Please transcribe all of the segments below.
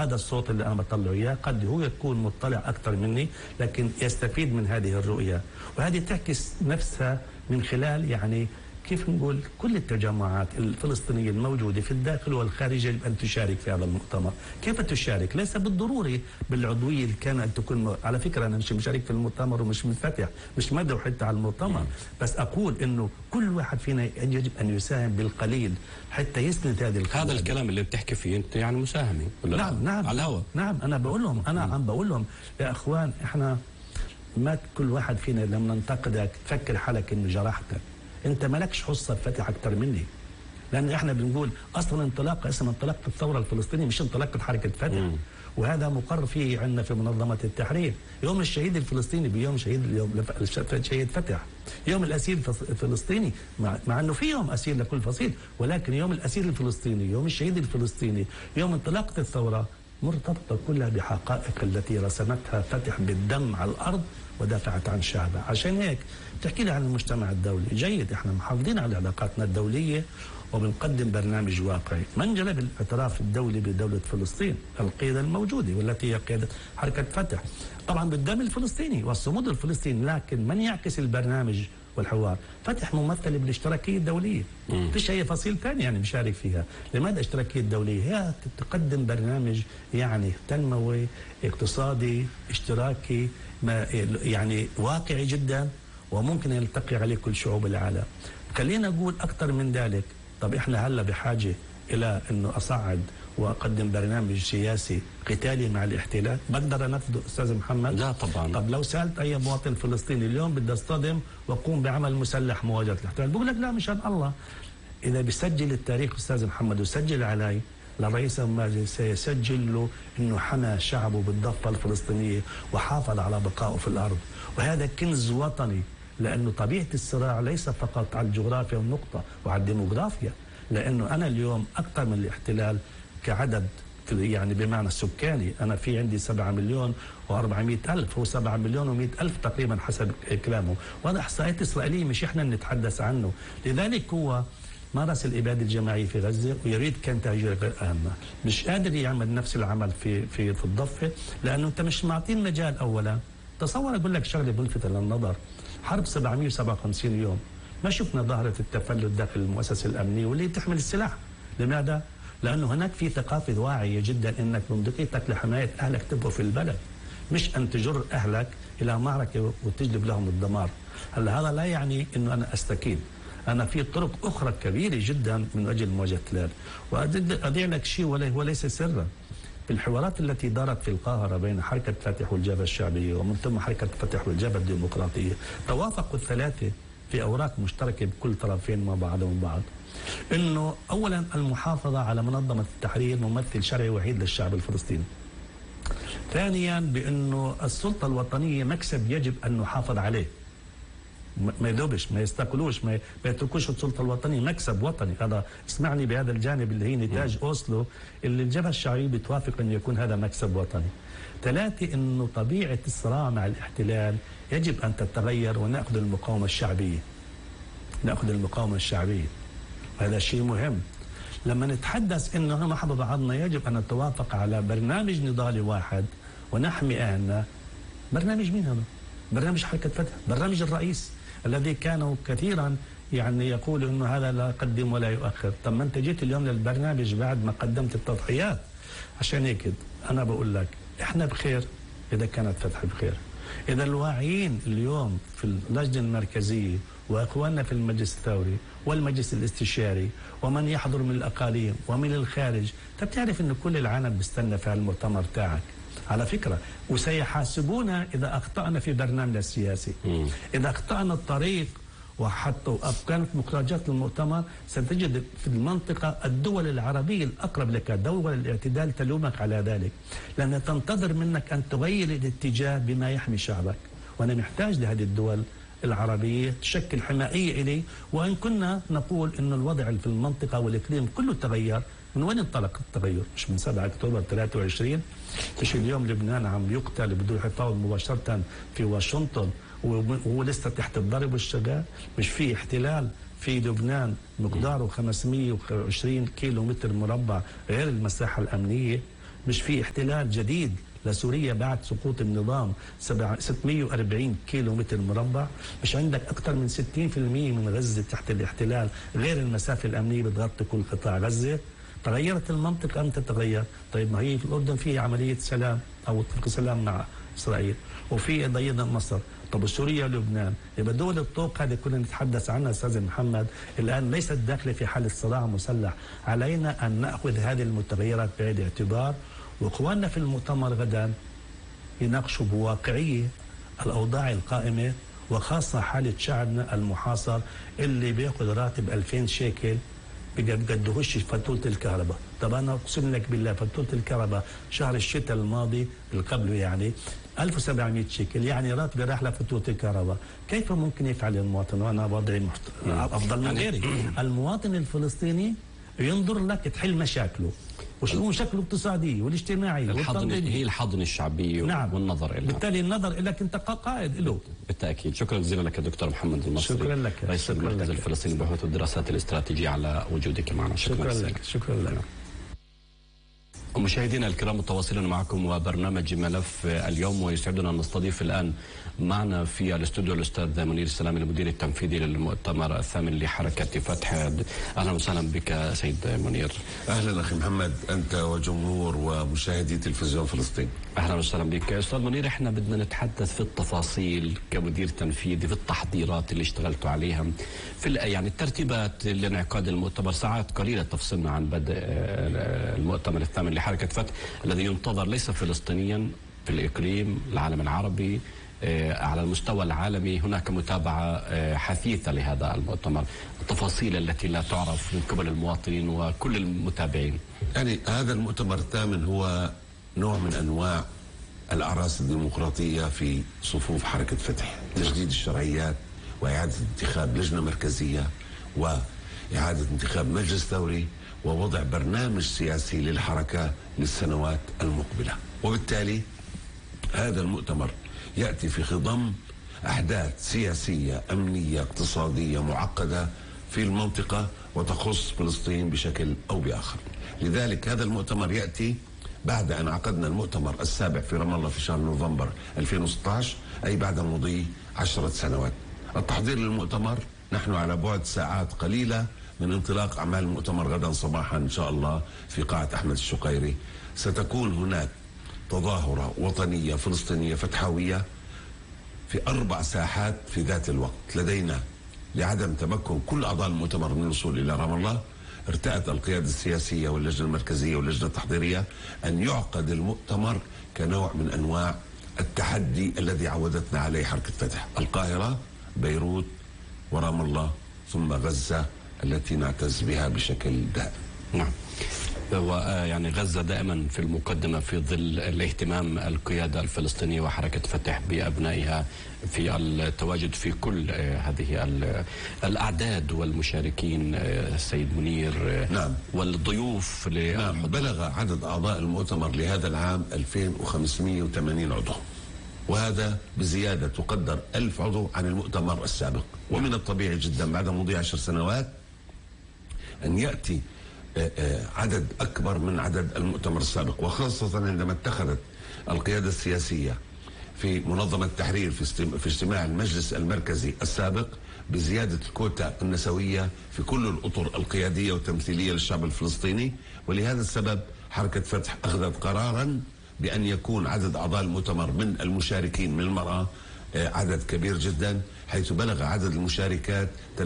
وهذا الصوت اللي أنا بطلعه إياه قد هو يكون مطلع أكثر مني، لكن يستفيد من هذه الرؤية، وهذه تعكس نفسها من خلال يعني كيف نقول كل التجمعات الفلسطينية الموجودة في الداخل والخارج يجب أن تشارك في هذا المؤتمر. كيف تشارك؟ ليس بالضروري بالعضوية اللي كان أن تكون. على فكرة أنا مش مشارك في المؤتمر ومش منفتح، مش مدعو حتى على المؤتمر، بس أقول إنه كل واحد فينا يجب أن يساهم بالقليل حتى يسند هذه القضية. هذا الكلام اللي بتحكي فيه أنت يعني مساهمة ولا نعم نعم على الهواء. نعم أنا بقول لهم، أنا عم بقول لهم يا أخوان، إحنا ما كل واحد فينا لما ننتقدك فكر حالك إنه جرحتك، انت مالكش حصه فتح اكتر مني، لان احنا بنقول اصلا انطلاقه اسمها انطلاقه الثوره الفلسطينيه مش انطلاقه حركه فتح. وهذا مقر فيه عندنا في منظمه التحرير. يوم الشهيد الفلسطيني بيوم شهيد فتح، يوم الاسير الفلسطيني، مع انه في يوم اسير لكل فصيل، ولكن يوم الاسير الفلسطيني، يوم الشهيد الفلسطيني، يوم انطلاقه الثوره مرتبطه كلها بحقائق التي رسمتها فتح بالدم على الارض ودافعت عن شعبها. عشان هيك بتحكي لي عن المجتمع الدولي، جيد، احنا محافظين على علاقاتنا الدوليه وبنقدم برنامج واقعي. من جلب الاعتراف الدولي بدوله فلسطين؟ القياده الموجوده والتي هي قياده حركه فتح، طبعا بالدم الفلسطيني والصمود الفلسطيني، لكن من يعكس البرنامج والحوار؟ فتح ممثل بالاشتراكيه الدوليه، فيش اي فصيل ثاني يعني مشارك فيها. لماذا اشتراكيه الدوليه؟ هي تقدم برنامج يعني تنموي اقتصادي اشتراكي يعني واقعي جدا وممكن يلتقي عليه كل شعوب العالم. خلينا نقول اكثر من ذلك، طب احنا هلا بحاجه الى انه اصعد واقدم برنامج سياسي قتالي مع الاحتلال؟ بقدر انفذه استاذ محمد؟ لا طبعا. طب لو سالت اي مواطن فلسطيني اليوم بدي اصطدم واقوم بعمل مسلح مواجهه الاحتلال، بقول لك لا مشان الله. اذا بيسجل التاريخ استاذ محمد وسجل علي لرئيس المجلس سيسجل له انه حمى شعبه بالضفه الفلسطينيه وحافظ على بقائه في الارض، وهذا كنز وطني، لانه طبيعه الصراع ليس فقط على الجغرافيا والنقطه وعلى الديموغرافيا، لانه انا اليوم اكثر من الاحتلال كعدد يعني بمعنى السكاني، انا في عندي 7 مليون و400 ألف، هو 7 مليون و100 ألف تقريبا حسب كلامه، وهذا احصائيات اسرائيليه مش احنا نتحدث عنه. لذلك هو مارس الإبادة الجماعية في غزة ويريد كان تهجير غير آمنة، مش قادر يعمل نفس العمل في الضفة، لأنه أنت مش معطين مجال. أولا تصور أقول لك شغلة ملفتة للنظر، حرب 757 يوم ما شفنا ظاهرة التفلت داخل المؤسسة الأمنية واللي تحمل السلاح. لماذا؟ لأنه هناك في ثقافة واعية جدا أنك بندقيتك لحماية أهلك تبقوا في البلد، مش أن تجر أهلك إلى معركة وتجلب لهم الدمار. هلا هذا لا يعني أنه أنا أستكين، أنا في طرق أخرى كبيرة جدا من أجل مواجهة الاحتلال. وأضيع لك شيء وليس سرا، في الحوارات التي دارت في القاهرة بين حركة فتح والجبهة الشعبية ومن ثم حركة فتح والجبهة الديمقراطية، توافقوا الثلاثة في أوراق مشتركة بكل طرفين مع بعضهم بعض، إنه أولا المحافظة على منظمة التحرير ممثل شرعي وحيد للشعب الفلسطيني. ثانيا بأنه السلطة الوطنية مكسب يجب أن نحافظ عليه، ما يذوبش، ما يستقلوش، ما يتركوش السلطه الوطنيه، مكسب وطني. هذا اسمعني بهذا الجانب اللي هي نتاج اوسلو اللي الجبهه الشعبيه بتوافق انه يكون هذا مكسب وطني. ثلاثه انه طبيعه الصراع مع الاحتلال يجب ان تتغير وناخذ المقاومه الشعبيه. ناخذ المقاومه الشعبيه. هذا شيء مهم. لما نتحدث انه نحن بعضنا يجب ان نتوافق على برنامج نضالي واحد ونحمي اهلنا، برنامج مين هذا؟ برنامج حركه فتح، برنامج الرئيس الذي كانوا كثيرا يعني يقول انه هذا لا يقدم ولا يؤخر. طب ما انت جيت اليوم للبرنامج بعد ما قدمت التضحيات. عشان هيك انا بقول لك احنا بخير اذا كانت فتح بخير، اذا الواعيين اليوم في اللجنه المركزيه واخواننا في المجلس الثوري والمجلس الاستشاري ومن يحضر من الاقاليم ومن الخارج، انت بتعرف انه كل العالم بيستنى في المؤتمر تاعك على فكرة، وسيحاسبونا إذا أخطأنا في برنامجنا السياسي. إذا أخطأنا الطريق وحتى كانت مخرجات المؤتمر، ستجد في المنطقة الدول العربية الأقرب لك دول الاعتدال تلومك على ذلك، لأنها تنتظر منك أن تغير الاتجاه بما يحمي شعبك. وأنا محتاج لهذه الدول العربية تشكل حمائية إلي. وإن كنا نقول أن الوضع في المنطقة والإقليم كله تغير، من وين انطلق التغير؟ مش من 7 أكتوبر 23؟ مش اليوم لبنان عم يقتل بدون حفاظ مباشرة في واشنطن وهو لسه تحت الضرب والشغال؟ مش في احتلال في لبنان مقداره 520 كيلو متر مربع غير المساحة الأمنية؟ مش في احتلال جديد لسوريا بعد سقوط النظام 640 كيلو متر مربع؟ مش عندك أكثر من 60% من غزة تحت الاحتلال، غير المسافة الأمنية بتغطي كل قطاع غزة؟ تغيرت المنطقة أم تتغير؟ طيب ما هي في الأردن في عملية سلام أو اتفاق سلام مع إسرائيل، وفي ضينا مصر. طب سوريا ولبنان، يبقى دول الطوق هذه كنا نتحدث عنها استاذ محمد الان ليست داخله في حاله صراع مسلح، علينا ان ناخذ هذه المتغيرات بعين الاعتبار، واخواننا في المؤتمر غدا يناقشوا بواقعيه الاوضاع القائمه، وخاصه حاله شعبنا المحاصر اللي بياخذ راتب 2000 شيكل بقدهوش فاتوره الكهرباء. طب انا اقسم لك بالله فاتوره الكهرباء شهر الشتاء الماضي اللي قبله يعني 1700 شيكل، يعني راتب راح لفاتوره الكهرباء. كيف ممكن يفعل المواطن وانا وضعي افضل من غيري؟ المواطن الفلسطيني ينظر لك تحل مشاكله، وشو مشاكله الاقتصاديه والاجتماعيه هي الحضن الشعبي. نعم. والنظر إلها، بالتالي النظر لك انت قائد له. بالتاكيد. شكرا جزيلا لك دكتور محمد المصري، شكرا لك رئيس المركز الفلسطيني للبحوث والدراسات الاستراتيجيه على وجودك معنا. شكرا لك. شكرا لك. مشاهدينا الكرام متواصلين معكم وبرنامج ملف اليوم، ويسعدنا ان نستضيف الان معنا في الاستوديو الاستاذ منير السلامي المدير التنفيذي للمؤتمر الثامن لحركه فتح. اهلا وسهلا بك سيد منير. اهلا اخي محمد، انت وجمهور ومشاهدي تلفزيون فلسطين. اهلا وسهلا بك استاذ منير. احنا بدنا نتحدث في التفاصيل كمدير تنفيذي في التحضيرات اللي اشتغلتوا عليها، في يعني الترتيبات لانعقاد المؤتمر. ساعات قليله تفصلنا عن بدء المؤتمر الثامن لحركه فتح الذي ينتظر ليس فلسطينيا في الاقليم، العالم العربي، على المستوى العالمي. هناك متابعة حثيثة لهذا المؤتمر، التفاصيل التي لا تعرف من قبل المواطنين وكل المتابعين. يعني هذا المؤتمر الثامن هو نوع من أنواع الأعراس الديمقراطية في صفوف حركة فتح، تجديد الشرعيات وإعادة انتخاب لجنة مركزية وإعادة انتخاب مجلس ثوري ووضع برنامج سياسي للحركة للسنوات المقبلة. وبالتالي هذا المؤتمر يأتي في خضم أحداث سياسية أمنية اقتصادية معقدة في المنطقة وتخص فلسطين بشكل أو بآخر. لذلك هذا المؤتمر يأتي بعد أن عقدنا المؤتمر السابع في رام الله في شهر نوفمبر 2016، أي بعد مضي 10 سنوات. التحضير للمؤتمر نحن على بعد ساعات قليلة من انطلاق أعمال المؤتمر غدا صباحا إن شاء الله في قاعة أحمد الشقيري. ستكون هناك تظاهرة وطنية فلسطينية فتحوية في 4 ساحات في ذات الوقت. لدينا لعدم تمكن كل أعضاء المؤتمر من الوصول إلى رام الله، ارتأت القيادة السياسية واللجنة المركزية واللجنة التحضيرية أن يعقد المؤتمر كنوع من أنواع التحدي الذي عودتنا عليه حركة فتح. القاهرة، بيروت، ورام الله، ثم غزة التي نعتز بها بشكل دائم. نعم. ويعني غزة دائما في المقدمة في ظل الاهتمام القيادة الفلسطينية وحركة فتح بأبنائها في التواجد في كل هذه الأعداد والمشاركين السيد منير. نعم. والضيوف. نعم. بلغ عدد أعضاء المؤتمر لهذا العام 2580 عضو، وهذا بزيادة تقدر 1000 عضو عن المؤتمر السابق. ومن الطبيعي جدا بعد مضي 10 سنوات أن يأتي عدد أكبر من عدد المؤتمر السابق، وخاصة عندما اتخذت القيادة السياسية في منظمة التحرير في اجتماع المجلس المركزي السابق بزيادة الكوتا النسوية في كل الأطر القيادية والتمثيلية للشعب الفلسطيني. ولهذا السبب حركة فتح أخذت قرارا بأن يكون عدد أعضاء المؤتمر من المشاركين من المرأة عدد كبير جدا، حيث بلغ عدد المشاركات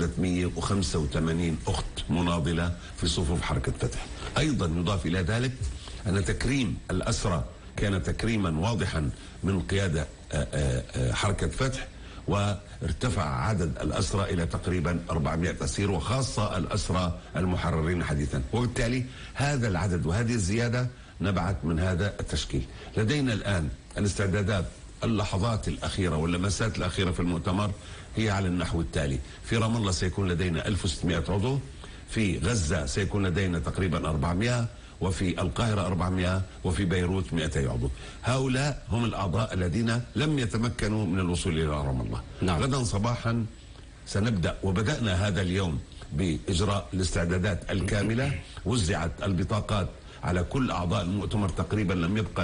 385 أخت مناضلة في صفوف حركة فتح. أيضا يضاف إلى ذلك أن تكريم الأسرى كان تكريما واضحا من قيادة حركة فتح، وارتفع عدد الأسرى إلى تقريبا 400 أسير، وخاصة الأسرى المحررين حديثا. وبالتالي هذا العدد وهذه الزيادة نبعت من هذا التشكيل. لدينا الآن الاستعدادات، اللحظات الأخيرة واللمسات الأخيرة في المؤتمر هي على النحو التالي: في رام الله سيكون لدينا 1600 عضو، في غزة سيكون لدينا تقريبا 400، وفي القاهرة 400، وفي بيروت 200 عضو. هؤلاء هم الأعضاء الذين لم يتمكنوا من الوصول إلى رام الله. نعم. غدا صباحا سنبدأ، وبدأنا هذا اليوم بإجراء الاستعدادات الكاملة. وزعت البطاقات على كل أعضاء المؤتمر تقريبا لم يبقى